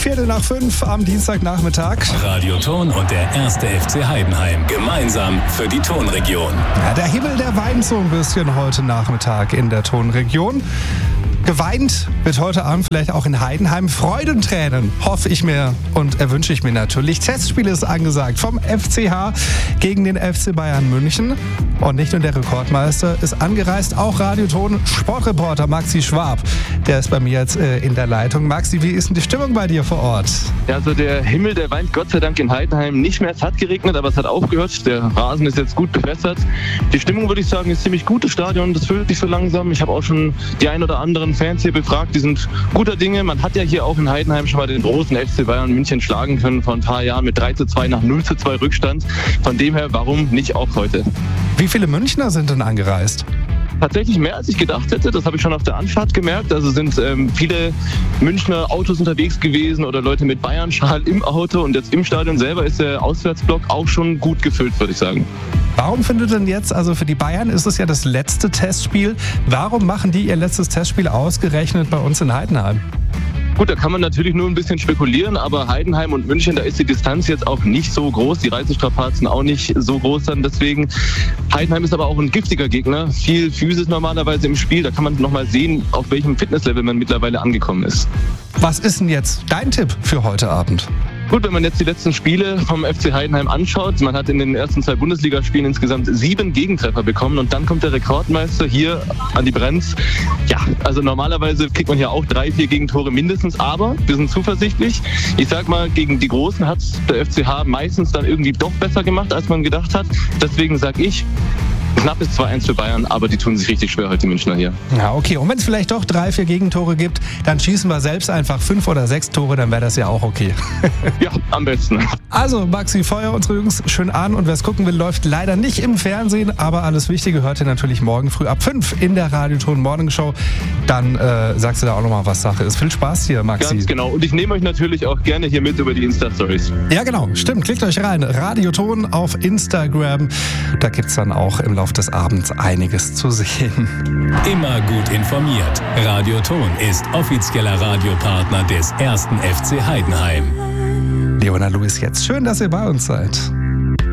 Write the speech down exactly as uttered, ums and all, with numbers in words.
Viertel nach fünf am Dienstagnachmittag. Radioton und der erste F C Heidenheim. Gemeinsam für die Tonregion. Ja, der Himmel, der weint so ein bisschen heute Nachmittag in der Tonregion. Geweint wird heute Abend vielleicht auch in Heidenheim. Freudentränen hoffe ich mir und erwünsche ich mir natürlich. Testspiel ist angesagt vom F C H gegen den F C Bayern München. Und nicht nur der Rekordmeister ist angereist, auch Radioton Sportreporter Maxi Schwab. Der ist bei mir jetzt äh, in der Leitung. Maxi, wie ist denn die Stimmung bei dir vor Ort? Ja, also der Himmel, der weint Gott sei Dank in Heidenheim nicht mehr. Es hat geregnet, aber es hat aufgehört. Der Rasen ist jetzt gut bewässert. Die Stimmung, würde ich sagen, ist ziemlich gut. Das Stadion, das füllt sich so langsam. Ich habe auch schon die ein oder anderen Fans hier befragt, die sind guter Dinge. Man hat ja hier auch in Heidenheim schon mal den großen F C Bayern München schlagen können vor ein paar Jahren mit drei zu zwei nach null zu zwei Rückstand. Von dem her, warum nicht auch heute? Wie viele Münchner sind denn angereist? Tatsächlich mehr, als ich gedacht hätte. Das habe ich schon auf der Anfahrt gemerkt. Also sind ähm, viele Münchner Autos unterwegs gewesen oder Leute mit Bayern-Schal im Auto. Und jetzt im Stadion selber ist der Auswärtsblock auch schon gut gefüllt, würde ich sagen. Warum findet denn jetzt, also für die Bayern ist es ja das letzte Testspiel, warum machen die ihr letztes Testspiel ausgerechnet bei uns in Heidenheim? Gut, da kann man natürlich nur ein bisschen spekulieren, aber Heidenheim und München, da ist die Distanz jetzt auch nicht so groß, die Reisestrapazen auch nicht so groß dann deswegen. Heidenheim ist aber auch ein giftiger Gegner, viel Physis normalerweise im Spiel, da kann man nochmal sehen, auf welchem Fitnesslevel man mittlerweile angekommen ist. Was ist denn jetzt dein Tipp für heute Abend? Gut, wenn man jetzt die letzten Spiele vom F C Heidenheim anschaut, man hat in den ersten zwei Bundesligaspielen insgesamt sieben Gegentreffer bekommen und dann kommt der Rekordmeister hier an die Brenz. Ja, also normalerweise kriegt man hier auch drei, vier Gegentore mindestens, aber wir sind zuversichtlich. Ich sag mal, gegen die Großen hat der F C H meistens dann irgendwie doch besser gemacht, als man gedacht hat. Deswegen sag ich, knappes zwei eins für Bayern, aber die tun sich richtig schwer heute, die Münchner hier. Ja, okay. Und wenn es vielleicht doch drei, vier Gegentore gibt, dann schießen wir selbst einfach fünf oder sechs Tore, dann wäre das ja auch okay. Ja, am besten. Also, Maxi, feuer unsere Jungs schön an und wer es gucken will, läuft leider nicht im Fernsehen, aber alles Wichtige hört ihr natürlich morgen früh ab fünf in der Radioton Morning Show. Dann äh, sagst du da auch nochmal, was Sache ist. Viel Spaß hier, Maxi. Ganz genau. Und ich nehme euch natürlich auch gerne hier mit über die Insta-Stories. Ja, genau. Stimmt. Klickt euch rein. Radioton auf Instagram. Da gibt es dann auch im Laufe des Abends einiges zu sehen. Immer gut informiert. Radioton ist offizieller Radiopartner des ersten F C Heidenheim. Leona Lewis jetzt. Schön, dass ihr bei uns seid.